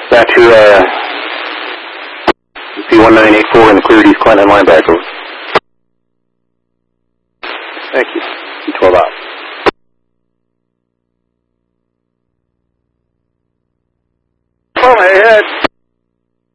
Back to P1984 in the cleared East Clinton linebacker. Thank you. P12 out.